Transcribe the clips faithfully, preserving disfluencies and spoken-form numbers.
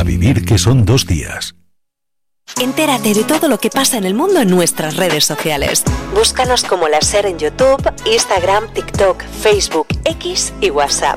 A vivir que son dos días. Entérate de todo lo que pasa en el mundo en nuestras redes sociales. Búscanos como La SER en YouTube, Instagram, TikTok, Facebook, X y WhatsApp.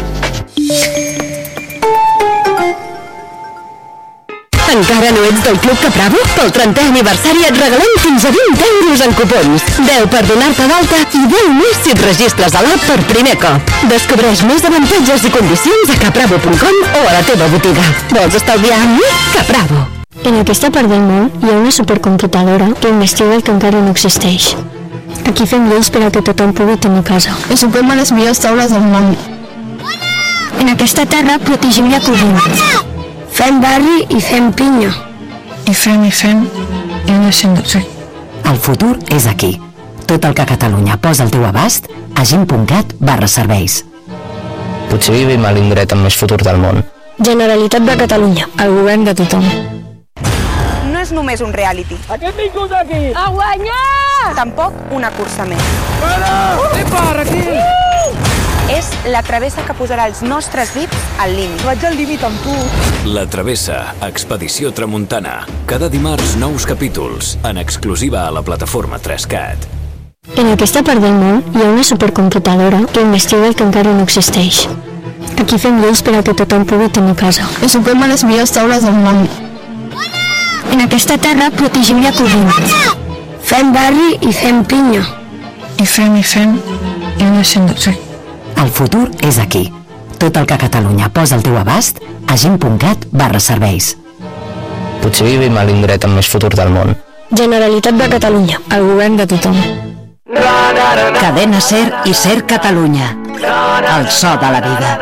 Encara no ets del Club Capravo? Pel trentè aniversari et regalem fins a vint euros en cupons. deu per donar-te d'alta i deu més si et registres a l'app per primer cop. Descobreix més avantatges i condicions a capravo punt com o a la teva botiga. Vols estalviar amb mi? Capravo. En aquesta part del món hi ha una supercomputadora que investiga el que encara no existeix. Aquí fem lleis per a que tothom pugui tenir casa. Desenvolupem les millors taules del món. En aquesta terra protegim la covina. Fem barri i fem pinya. I fem i fem i no deixem de fer. El futur és aquí. Tot el que Catalunya posa al teu abast a gent punt cat barra serveis. Potser vivim a l'indret amb més futur del món. Generalitat de Catalunya, el govern de tothom. No és només un reality. A què hem vingut aquí? A guanyar! Tampoc una cursa més. Para! Epa, Raquel! És la travessa que posarà els nostres dits al límit. Vaig al límit amb tu. La Travessa, Expedició Tramuntana. Cada dimarts nous capítols, en exclusiva a la plataforma tres cat. En aquesta part del món hi ha una supercomputadora que investiga el que encara no existeix. Aquí fem lleis per a que tothom pugui tenir casa. Desenvolupem les millors taules del món. En aquesta terra protegim la covina. Fem barri i fem pinya. I fem i fem i no deixem de fer. El futur és aquí. Tot el que Catalunya posa al teu abast a gent punt cat barra serveis. Potser vivim a l'indret amb més futur del món. Generalitat de Catalunya, el govern de tothom. Cadena SER i SER Catalunya. El so de la vida.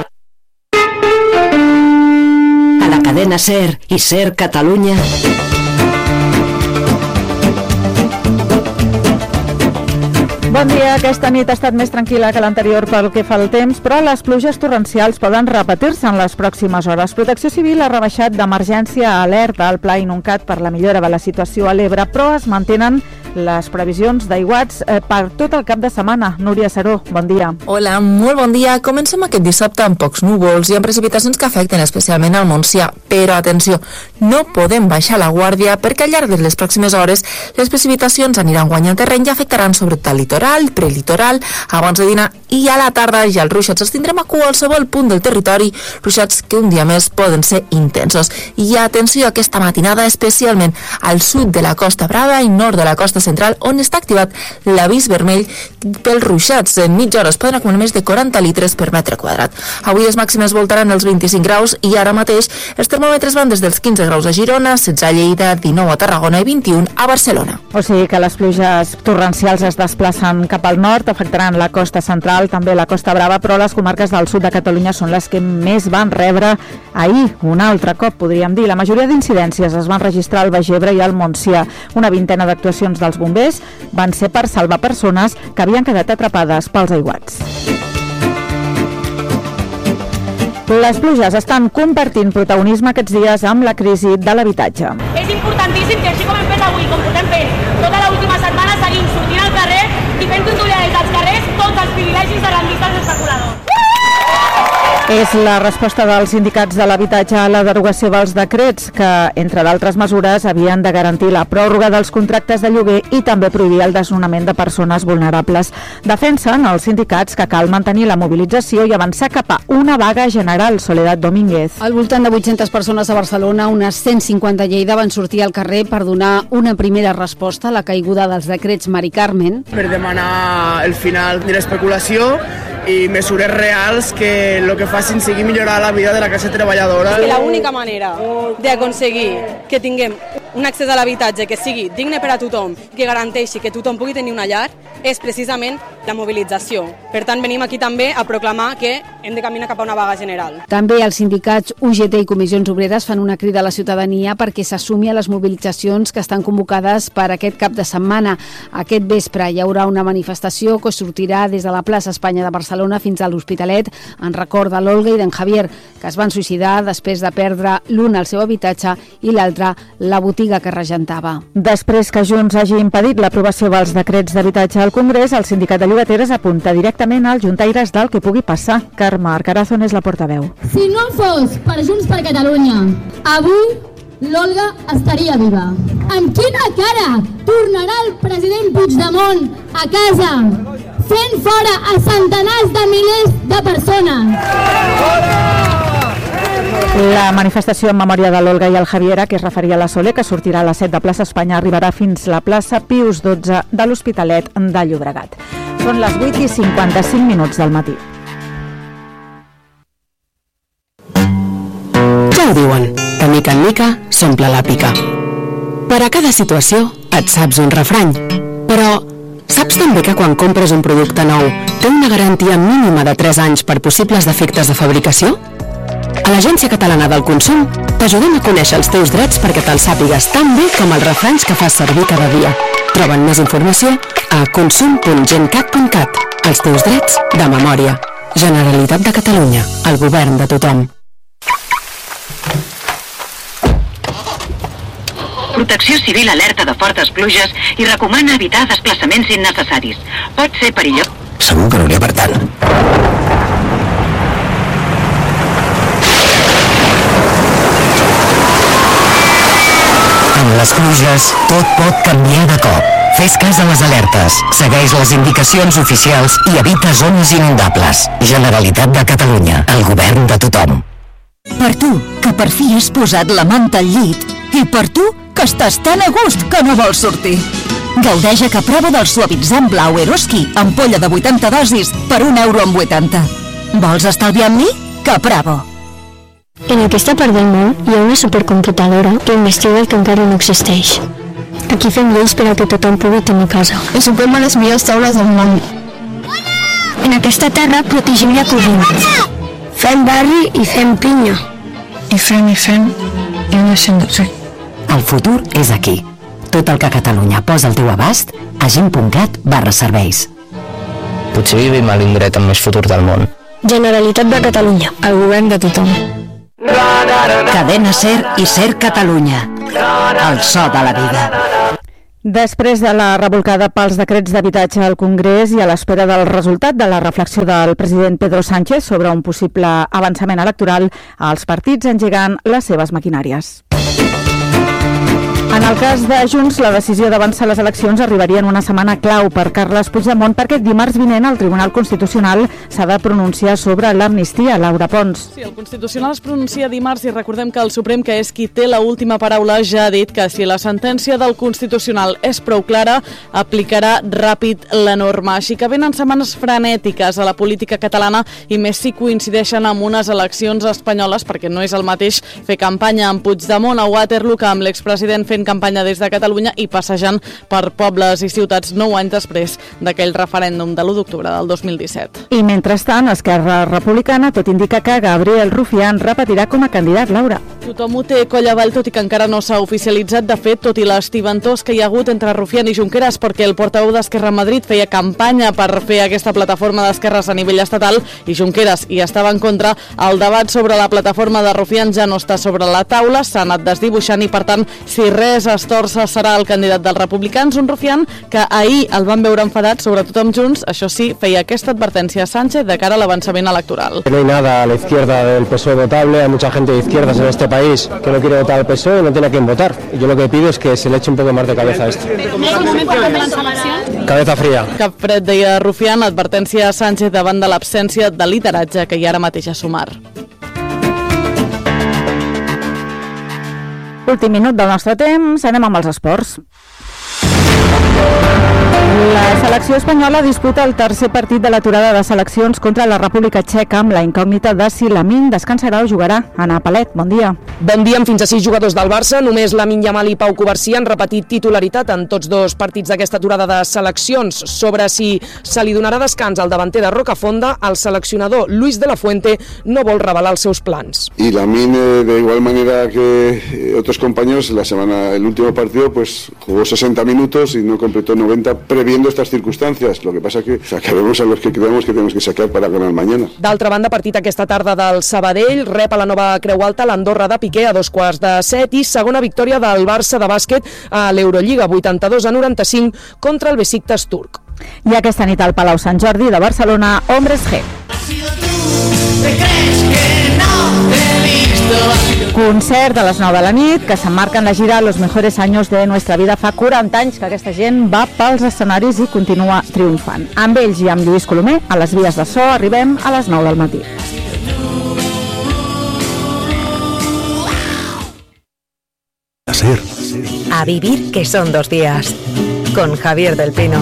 A la cadena SER i SER Catalunya. Bon dia. Aquesta nit ha estat més tranquil·la que l'anterior pel que fa al temps, però les pluges torrencials poden repetir-se en les pròximes hores. Protecció Civil ha rebaixat d'emergència a alerta al Pla Inuncat per la millora de la situació a l'Ebre, però es mantenen les previsions d'aiguats eh, per tot el cap de setmana. Núria Saró, bon dia. Hola, molt bon dia. Comencem aquest dissabte amb pocs núvols i amb precipitacions que afecten especialment al Montsià. Però, atenció, no podem baixar la guàrdia perquè al llarg de les pròximes hores les precipitacions aniran guanyant terreny i afectaran sobretot el litoral, prelitoral, abans de dinar i a la tarda ja els ruixats els tindrem a qualsevol punt del territori, ruixats que un dia més poden ser intensos. I atenció a aquesta matinada, especialment al sud de la Costa Brava i nord de la Costa Central, on està activat l'avís vermell pels ruixats. En mitja hora es poden acumular més de quaranta litres per metre quadrat. Avui les màximes voltaran els vint-i-cinc graus i ara mateix els termòmetres van des dels quinze graus a Girona, setze a Lleida, dinou a Tarragona i vint-i-un a Barcelona. O sigui que les pluges torrencials es desplacen cap al nord, afectaran la Costa Central, també la Costa Brava, però les comarques del sud de Catalunya són les que més van rebre ahir, un altre cop, podríem dir. La majoria d'incidències es van registrar al Baix Ebre i al Montsià. Una vintena d'actuacions dels bombers van ser per salvar persones que havien quedat atrapades pels aiguats. Les pluges estan compartint protagonisme aquests dies amb la crisi de l'habitatge. És importantíssim que així com hem fet avui, com portem fent tota l'última setmana, seguim sortint al carrer i fent controllar des dels carrers tots els privilegis de rendistes i especuladors. És la resposta dels sindicats de l'habitatge a la derogació dels decrets que, entre d'altres mesures, havien de garantir la pròrroga dels contractes de lloguer i també prohibir el desnonament de persones vulnerables. Defensen els sindicats que cal mantenir la mobilització i avançar cap a una vaga general. Soledad Domínguez. Al voltant de vuit-centes persones a Barcelona, unes cent cinquanta a Lleida, van sortir al carrer per donar una primera resposta a la caiguda dels decrets Mari Carmen. Per demanar el final de l'especulació i mesures reals que el que facin sigui millorar la vida de la classe treballadora. És que l'única manera d'aconseguir que tinguem un accés a l'habitatge que sigui digne per a tothom, que garanteixi que tothom pugui tenir una llar, és precisament la mobilització. Per tant, venim aquí també a proclamar que hem de caminar cap a una vaga general. També els sindicats U G T i Comissions Obreres fan una crida a la ciutadania perquè s'assumi a les mobilitzacions que estan convocades per aquest cap de setmana. Aquest vespre hi haurà una manifestació que sortirà des de la plaça Espanya de Barcelona fins a l'Hospitalet en record de l'Olga i d'en Javier, que es van suïcidar després de perdre l'un el seu habitatge i l'altre la botiga que regentava. Després que Junts hagi impedit l'aprovació dels decrets d'habitatge al al Congrés, el sindicat de llogateres apunta directament als juntaires del que pugui passar. Carme Arcarazo n'és la portaveu. Si no fos per Junts per Catalunya, avui l'Olga estaria viva. Amb quina cara tornarà el president Puigdemont a casa fent fora a centenars de milers de persones? La manifestació en memòria de l'Olga i el Javiera, que es referia a la Sole, que sortirà a les set de plaça Espanya, arribarà fins a la plaça Pius dotze de l'Hospitalet de Llobregat. Són les vuit i cinquanta-cinc minuts del matí. Ja ho diuen, de mica en mica s'omple la pica. Per a cada situació et saps un refrany, però saps també que quan compres un producte nou té una garantia mínima de tres anys per possibles defectes de fabricació? A l'Agència Catalana del Consum t'ajudem a conèixer els teus drets perquè te'ls sàpigues tan bé com els refranys que fas servir cada dia. Troben més informació a consum punt gencat punt cat. Els teus drets de memòria. Generalitat de Catalunya, el govern de tothom. Protecció Civil alerta de fortes pluges i recomana evitar desplaçaments innecessaris. Pot ser perillós. Segur que no n'hi ha per tant. Amb les pluges, tot pot canviar de cop. Fes cas a les alertes, segueix les indicacions oficials i evita zones inundables. Generalitat de Catalunya, el govern de tothom. Per tu, que per fi has posat la manta al llit, i per tu, que estàs tan a gust que no vols sortir. Gaudeix a Capravo del suavitzant blau Eroski, ampolla de vuitanta dosis, per un euro amb vuitanta. Vols estalviar amb mi? Capravo. En aquesta part del món hi ha una supercomputadora que investiga el que encara no existeix. Aquí fem lleis per a que tothom pugui tenir casa. I sopem a les millors taules del món. En aquesta terra protegim la corrent. Fem barri i fem pinya. I fem i fem i no deixem de fer. El futur és aquí. Tot el que Catalunya posa al teu abast a gent punt cat barra serveis. Potser vivim a l'indret amb més futur del món. Generalitat de Catalunya, el govern de tothom. Cadena Ser i Ser Catalunya. El so de la vida. Després de la revolcada pels decrets d'habitatge al Congrés i a l'espera del resultat de la reflexió del president Pedro Sánchez sobre un possible avançament electoral, els partits engeguen les seves maquinàries. En el cas de Junts, la decisió d'avançar les eleccions arribaria en una setmana clau per Carles Puigdemont perquè dimarts vinent el Tribunal Constitucional s'ha de pronunciar sobre l'amnistia. Laura Pons. Sí, el Constitucional es pronuncia dimarts i recordem que el Suprem, que és qui té l'última paraula, ja ha dit que si la sentència del Constitucional és prou clara, aplicarà ràpid la norma. Així que venen setmanes frenètiques a la política catalana i més si coincideixen amb unes eleccions espanyoles, perquè no és el mateix fer campanya amb Puigdemont a Waterloo que amb l'expresident fent campanya des de Catalunya i passejant per pobles i ciutats nou anys després d'aquell referèndum de l'u d'octubre del dos mil disset. I mentrestant, Esquerra Republicana tot indica que Gabriel Rufián repetirà com a candidat. Laura. Tothom ho té coll avall, tot i que encara no s'ha oficialitzat. De fet, tot i l'estiventós que hi ha hagut entre Rufián i Junqueras, perquè el portaveu d'Esquerra a Madrid feia campanya per fer aquesta plataforma d'esquerres a nivell estatal i Junqueras hi estava en contra, el debat sobre la plataforma de Rufián ja no està sobre la taula, s'ha anat desdibuixant i, per tant, si res es torça serà el candidat dels republicans, un Rufián que ahir el van veure enfadat, sobretot amb Junts. Això sí, feia aquesta advertència a Sánchez de cara a l'avançament electoral. No hay nada a la izquierda del P S O E votable, hay mucha gente de izquierdas en este país que no quiere votar al P S O E y no tiene a quién votar. Y yo lo que pido es que se le eche un poco más de cabeza a esto. ¿No és el moment per prendre les eleccions? Cabeza fría. Cap fred, deia Rufián, advertència a Sánchez davant de l'absència de lideratge que hi ha ara mateix a sumar. Últim minut del nostre temps, anem amb els esports. La selecció espanyola disputa el tercer partit de l'aturada de seleccions contra la República Txeca amb la incògnita de si Lamine descansarà o jugarà. Anna Palet, bon dia. Bon dia. Amb fins a sis jugadors del Barça, només Lamine Yamal i Pau Covarsí han repetit titularitat en tots dos partits d'aquesta aturada de seleccions. Sobre si se li donarà descans al davanter de Rocafonda, el seleccionador Luis de la Fuente no vol revelar els seus plans. Y Lamine, de igual manera que otros compañeros, la semana, el último partido pues jugó sesenta minutos y no completó noventa, previendo estas circunstancias. Lo que pasa que sacaremos a los que creemos que tenemos que sacar para ganar mañana. D'altra banda, partit aquesta tarda del Sabadell, rep a la nova Creu Alta l'Andorra de Piqué a dos quarts de set i segona victòria del Barça de bàsquet a l'Eurolliga, vuitanta-dos a noranta-cinc contra el Besiktas turc. I aquesta nit al Palau Sant Jordi de Barcelona, Hombres G. Concert a les nou de la nit que s'emmarca en la gira Los mejores años de nuestra vida. Fa quaranta anys que aquesta gent va pels escenaris i continua triomfant. Amb ells i amb Lluís Colomer, a les vies de so, arribem a les nou del matí. A vivir que son dos días. Con Javier del Pino.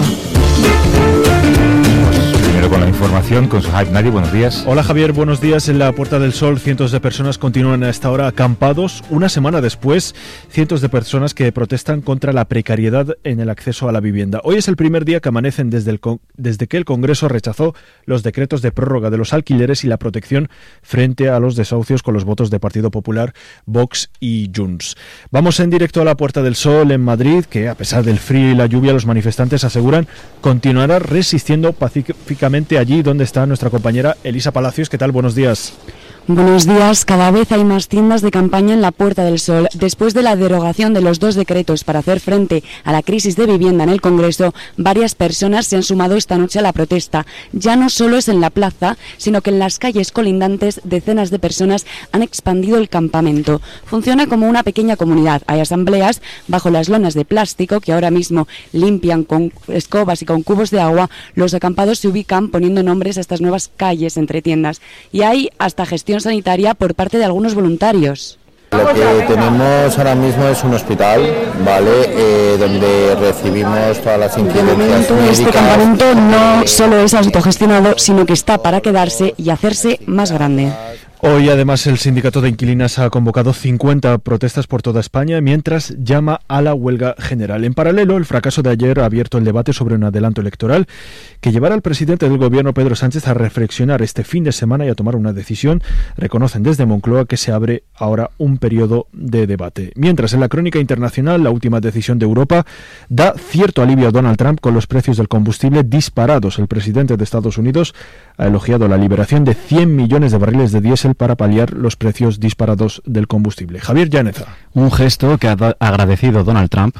Primero con la información, con Suhaib Nadi, buenos días. Hola Javier, buenos días. En la Puerta del Sol, cientos de personas continúan a esta hora acampados. Una semana después, cientos de personas que protestan contra la precariedad en el acceso a la vivienda. Hoy es el primer día que amanecen desde, el, desde que el Congreso rechazó los decretos de prórroga de los alquileres y la protección frente a los desahucios con los votos de Partido Popular, Vox y Junts. Vamos en directo a la Puerta del Sol en Madrid, que a pesar del frío y la lluvia, los manifestantes aseguran continuará resistiendo pacíficamente allí donde está nuestra compañera Elisa Palacios. ¿Qué tal? Buenos días. Buenos días. Cada vez hay más tiendas de campaña en la Puerta del Sol. Después de la derogación de los dos decretos para hacer frente a la crisis de vivienda en el Congreso, varias personas se han sumado esta noche a la protesta. Ya no solo es en la plaza, sino que en las calles colindantes decenas de personas han expandido el campamento. Funciona como una pequeña comunidad. Hay asambleas bajo las lonas de plástico que ahora mismo limpian con escobas y con cubos de agua. Los acampados se ubican poniendo nombres a estas nuevas calles entre tiendas. Y hay hasta gestión sanitaria por parte de algunos voluntarios. Lo que tenemos ahora mismo es un hospital, ¿vale? Eh, donde recibimos todas las incidencias médicas. Este campamento no solo es autogestionado, sino que está para quedarse y hacerse más grande. Hoy, además, el sindicato de inquilinas ha convocado cincuenta protestas por toda España, mientras llama a la huelga general. En paralelo, el fracaso de ayer ha abierto el debate sobre un adelanto electoral que llevará al presidente del gobierno, Pedro Sánchez, a reflexionar este fin de semana y a tomar una decisión. Reconocen desde Moncloa que se abre ahora un periodo de debate. Mientras, en la crónica internacional, la última decisión de Europa da cierto alivio a Donald Trump con los precios del combustible disparados. El presidente de Estados Unidos ha elogiado la liberación de cien millones de barriles de diésel para paliar los precios disparados del combustible. Javier Llaneza. Un gesto que ha agradecido Donald Trump.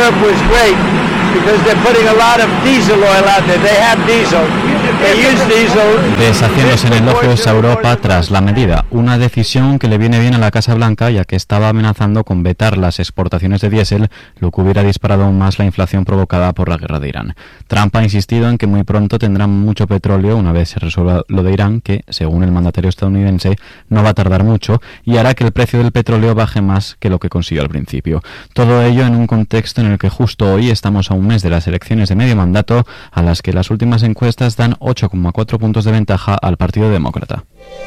Deshaciéndose en elogios a Europa tras la medida, una decisión que le viene bien a la Casa Blanca, ya que estaba amenazando con vetar las exportaciones de diésel, lo que hubiera disparado aún más la inflación provocada por la guerra de Irán. Trump ha insistido en que muy pronto tendrán mucho petróleo una vez se resuelva lo de Irán, que, según el mandatario estadounidense, no va a tardar mucho y hará que el precio del petróleo baje más que lo que consiguió al principio. Todo ello en un contexto en el que justo hoy estamos a un mes de las elecciones de medio mandato, a las que las últimas encuestas dan ocho coma cuatro puntos de ventaja al Partido Demócrata.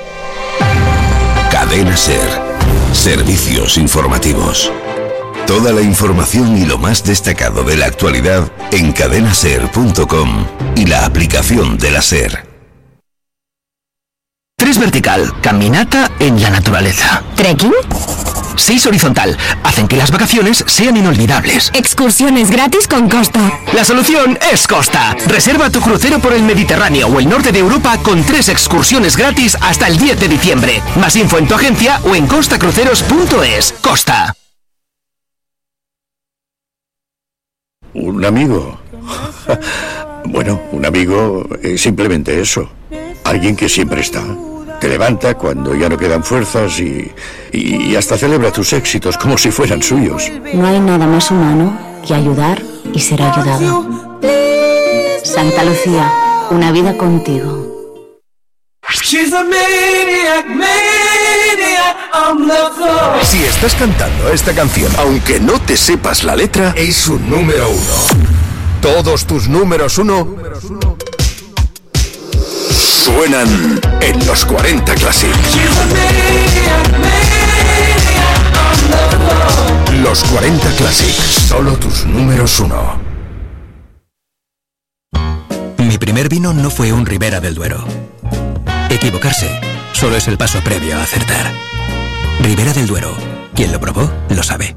Cadena SER. Servicios informativos. Toda la información y lo más destacado de la actualidad en cadena ser punto com y la aplicación de la SER. Tres vertical, caminata en la naturaleza. ¿Trekking? Seis horizontal, hacen que las vacaciones sean inolvidables. Excursiones gratis con Costa. La solución es Costa. Reserva tu crucero por el Mediterráneo o el norte de Europa con tres excursiones gratis hasta el diez de diciembre. Más info en tu agencia o en costa cruceros punto es. Costa. Un amigo. Bueno, un amigo es simplemente eso. Alguien que siempre está. Te levanta cuando ya no quedan fuerzas y, y hasta celebra tus éxitos como si fueran suyos. No hay nada más humano que ayudar y ser ayudado. Santa Lucía, una vida contigo. Si estás cantando esta canción, aunque no te sepas la letra, es un número uno. Todos tus números uno suenan en los cuarenta Classic. Los cuarenta Classic, solo tus números uno. Mi primer vino no fue un Ribera del Duero. Equivocarse solo es el paso previo a acertar. Ribera del Duero, quien lo probó lo sabe.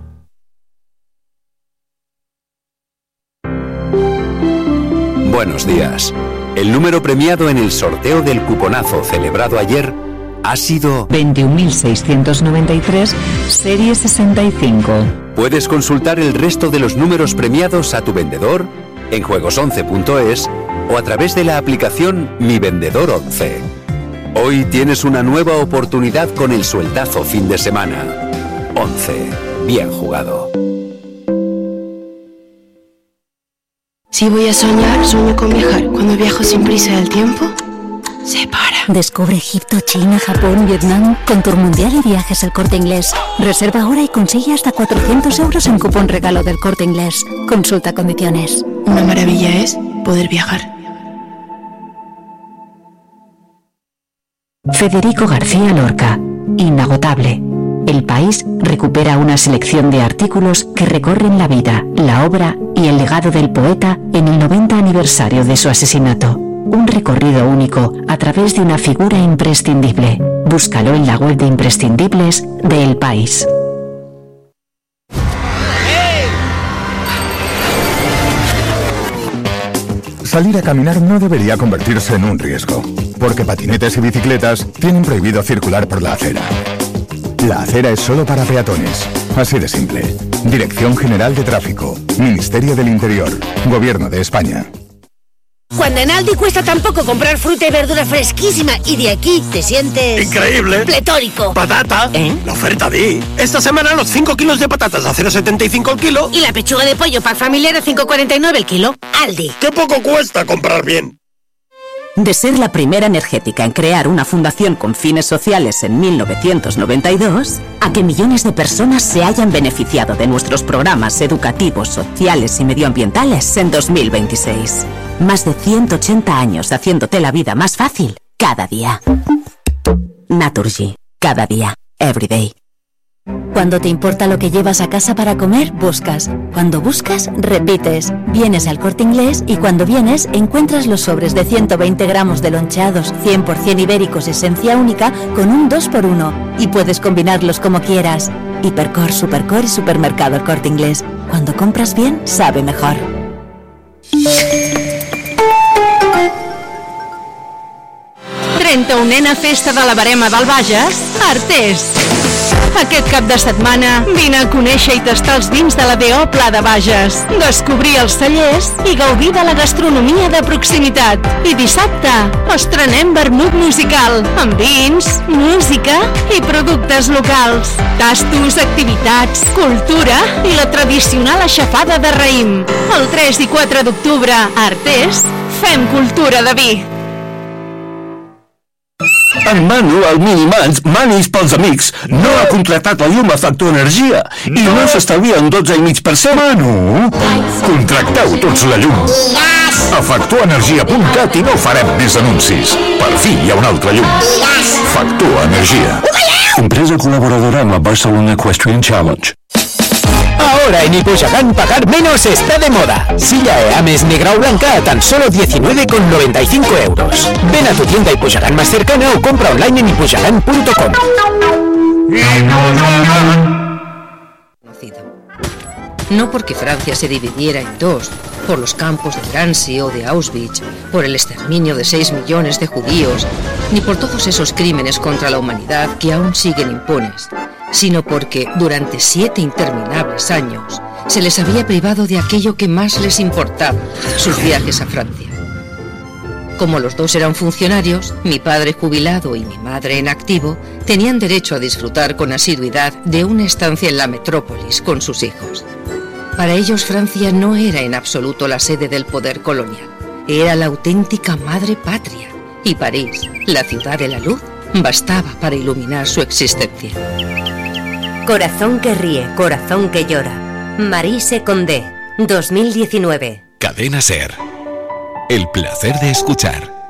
Buenos días. El número premiado en el sorteo del cuponazo celebrado ayer ha sido veintiún mil seiscientos noventa y tres, serie sesenta y cinco. Puedes consultar el resto de los números premiados a tu vendedor, en juegos once punto es o a través de la aplicación Mi Vendedor once. Hoy tienes una nueva oportunidad con el sueldazo fin de semana. once. Bien jugado. Si voy a soñar, sueño con viajar. Cuando viajo sin prisa del tiempo, se para. Descubre Egipto, China, Japón, Vietnam con Tour Mundial y Viajes El Corte Inglés. Reserva ahora y consigue hasta cuatrocientos euros en cupón regalo del Corte Inglés. Consulta condiciones. Una maravilla es poder viajar. Federico García Lorca. Inagotable. El País recupera una selección de artículos que recorren la vida, la obra y el legado del poeta en el noventa aniversario de su asesinato. Un recorrido único a través de una figura imprescindible. Búscalo en la web de imprescindibles de El País. Salir a caminar no debería convertirse en un riesgo, porque patinetes y bicicletas tienen prohibido circular por la acera. La acera es solo para peatones. Así de simple. Dirección General de Tráfico. Ministerio del Interior. Gobierno de España. Cuando en Aldi cuesta tan poco comprar fruta y verdura fresquísima y de aquí te sientes... ¡increíble! ¡Pletórico! ¡Patata! ¿Eh? La oferta de... Esta semana los cinco kilos de patatas a cero coma setenta y cinco el kilo. Y la pechuga de pollo pack familiar a cinco coma cuarenta y nueve el kilo. Aldi. ¡Qué poco cuesta comprar bien! De ser la primera energética en crear una fundación con fines sociales en mil novecientos noventa y dos, a que millones de personas se hayan beneficiado de nuestros programas educativos, sociales y medioambientales en dos mil veintiséis. Más de ciento ochenta años haciéndote la vida más fácil cada día. Naturgy. Cada día. Every day. Cuando te importa lo que llevas a casa para comer, buscas. Cuando buscas, repites. Vienes al Corte Inglés y cuando vienes, encuentras los sobres de ciento veinte gramos de loncheados cien por ciento ibéricos esencia única con un dos por uno. Y puedes combinarlos como quieras. Hipercor, Supercor y Supermercado El Corte Inglés. Cuando compras bien, sabe mejor. trenta-unena Festa de la Verema del Bages, Artés. Aquest cap de setmana vine a conèixer i tastar els vins de la D O Pla de Bages, descobrir els cellers i gaudir de la gastronomia de proximitat. I dissabte estrenem vermut musical amb vins, música i productes locals, tastos, activitats, cultura i la tradicional aixafada de raïm. El tres i quatre d'octubre a Artés fem cultura de vi. En Manu, el Minimans, Manis pels amics, no ha contractat la llum a Factor Energia i no, no s'estalvia un dotze coma cinc per cent. Manu, contracteu tots la llum. A factor energia punt cat i no farem més anuncis. Per fi hi ha una altra llum. Factor Energia. Empresa colaboradora amb la Barcelona Equestrian Challenge. Ahora en Hipoyacán pagar menos está de moda. Silla E Ames negra o blanca a tan solo diecinueve con noventa y cinco euros. Ven a tu tienda Hipoyacán más cercana o compra online en hipoyacán punto com. No porque Francia se dividiera en dos, por los campos de Drancy o de Auschwitz, por el exterminio de seis millones de judíos, ni por todos esos crímenes contra la humanidad que aún siguen impunes, sino porque durante siete interminables años se les había privado de aquello que más les importaba, sus viajes a Francia. Como los dos eran funcionarios, mi padre jubilado y mi madre en activo tenían derecho a disfrutar con asiduidad de una estancia en la metrópolis con sus hijos. Para ellos Francia no era en absoluto la sede del poder colonial, era la auténtica madre patria, y París, la ciudad de la luz, bastaba para iluminar su existencia. Corazón que ríe, corazón que llora. Marise Condé, dos mil diecinueve. Cadena SER. El placer de escuchar.